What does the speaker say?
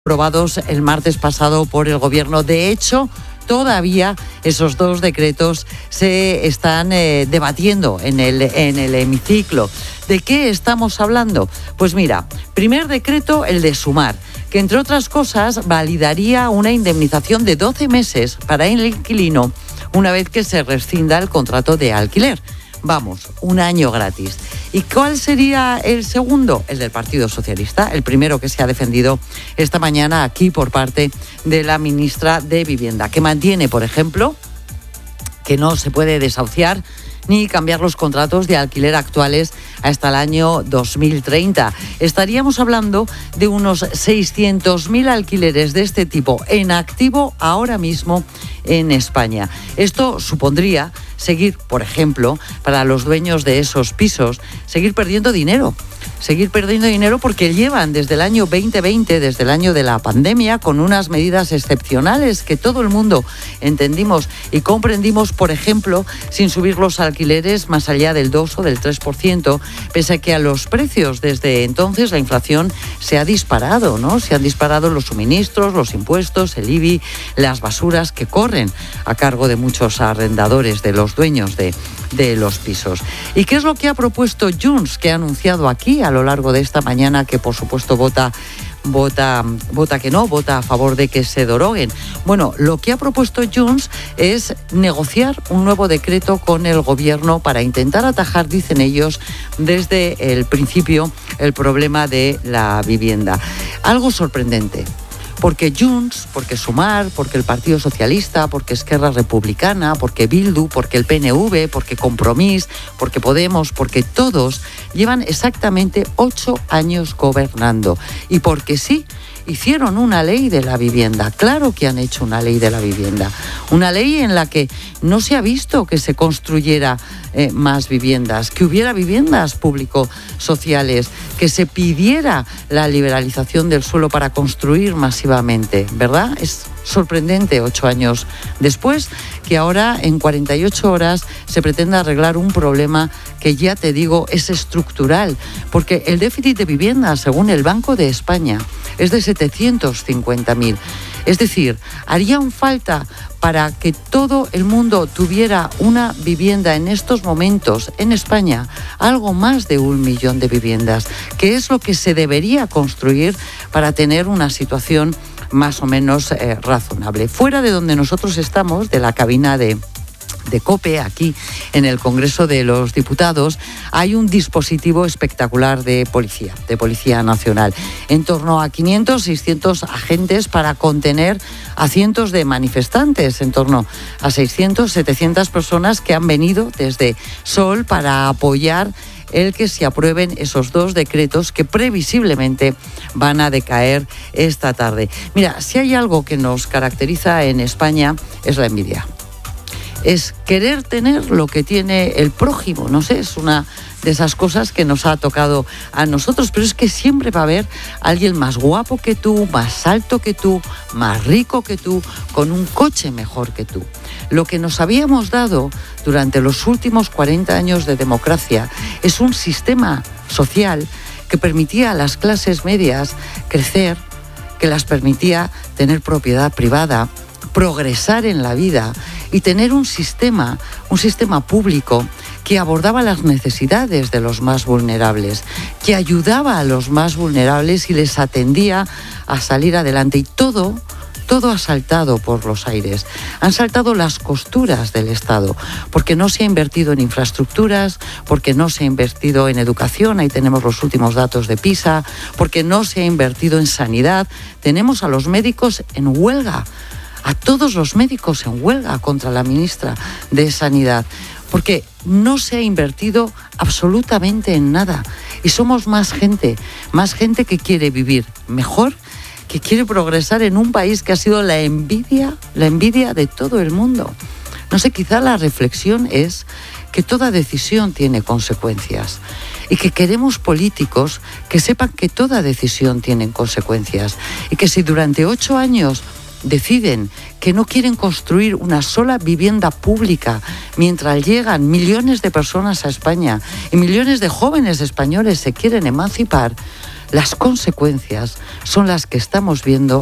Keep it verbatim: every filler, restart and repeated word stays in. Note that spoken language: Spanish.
aprobados el martes pasado por el Gobierno. De hecho, todavía esos dos decretos se están eh, debatiendo en el, en el hemiciclo. ¿De qué estamos hablando? Pues mira, primer decreto, el de Sumar, que entre otras cosas validaría una indemnización de doce meses para el inquilino una vez que se rescinda el contrato de alquiler. Vamos, un año gratis. ¿Y cuál sería el segundo? El del Partido Socialista, el primero que se ha defendido esta mañana aquí por parte de la ministra de Vivienda, que mantiene, por ejemplo, que no se puede desahuciar ni cambiar los contratos de alquiler actuales hasta el año dos mil treinta. Estaríamos hablando de unos seiscientos mil alquileres de este tipo en activo ahora mismo en España. Esto supondría seguir, por ejemplo, para los dueños de esos pisos, seguir perdiendo dinero. Seguir perdiendo dinero porque llevan desde el año veinte veinte, desde el año de la pandemia, con unas medidas excepcionales que todo el mundo entendimos y comprendimos, por ejemplo, sin subir los alquileres más allá del dos o del tres por ciento, pese a que a los precios desde entonces la inflación se ha disparado, ¿no? Se han disparado los suministros, los impuestos, el I B I, las basuras que corren a cargo de muchos arrendadores, de los dueños de, de los pisos. ¿Y qué es lo que ha propuesto Junts, que ha anunciado aquí a lo largo de esta mañana, que por supuesto vota vota vota que no, vota a favor de que se deroguen? Bueno, lo que ha propuesto Junts es negociar un nuevo decreto con el Gobierno para intentar atajar, dicen ellos, desde el principio el problema de la vivienda. Algo sorprendente. Porque Junts, porque Sumar, porque el Partido Socialista, porque Esquerra Republicana, porque Bildu, porque el P N V, porque Compromís, porque Podemos, porque todos llevan exactamente ocho años gobernando. Y porque sí, hicieron una ley de la vivienda. Claro que han hecho una ley de la vivienda. Una ley en la que no se ha visto que se construyera eh, más viviendas, que hubiera viviendas público-sociales, que se pidiera la liberalización del suelo para construir masivamente, ¿verdad? Es sorprendente, ocho años después, que ahora en cuarenta y ocho horas se pretenda arreglar un problema que, ya te digo, es estructural, porque el déficit de vivienda, según el Banco de España, es de setecientos cincuenta mil. Es decir, harían falta para que todo el mundo tuviera una vivienda en estos momentos en España, algo más de un millón de viviendas, que es lo que se debería construir para tener una situación más o menos eh, razonable. Fuera de donde nosotros estamos, de la cabina de de COPE, aquí en el Congreso de los Diputados, hay un dispositivo espectacular de policía, de Policía Nacional. En torno a quinientos, seiscientos agentes para contener a cientos de manifestantes, en torno a seiscientos, setecientas personas que han venido desde Sol para apoyar el que se aprueben esos dos decretos que previsiblemente van a decaer esta tarde. Mira, si hay algo que nos caracteriza en España es la envidia. Es querer tener lo que tiene el prójimo, no sé, es una de esas cosas que nos ha tocado a nosotros, pero es que siempre va a haber alguien más guapo que tú, más alto que tú, más rico que tú, con un coche mejor que tú. Lo que nos habíamos dado durante los últimos cuarenta años de democracia es un sistema social que permitía a las clases medias crecer, que las permitía tener propiedad privada, progresar en la vida y tener un sistema, un sistema público que abordaba las necesidades de los más vulnerables, que ayudaba a los más vulnerables y les atendía a salir adelante. Y todo, todo ha saltado por los aires. Han saltado las costuras del Estado, porque no se ha invertido en infraestructuras, porque no se ha invertido en educación, ahí tenemos los últimos datos de PISA, porque no se ha invertido en sanidad. Tenemos a los médicos en huelga, a todos los médicos en huelga contra la ministra de Sanidad, porque no se ha invertido absolutamente en nada. Y somos más gente, más gente que quiere vivir mejor, que quiere progresar en un país que ha sido la envidia, la envidia de todo el mundo. No sé, quizá la reflexión es que toda decisión tiene consecuencias y que queremos políticos que sepan que toda decisión tiene consecuencias y que si durante ocho años deciden que no quieren construir una sola vivienda pública mientras llegan millones de personas a España y millones de jóvenes españoles se quieren emancipar, las consecuencias son las que estamos viendo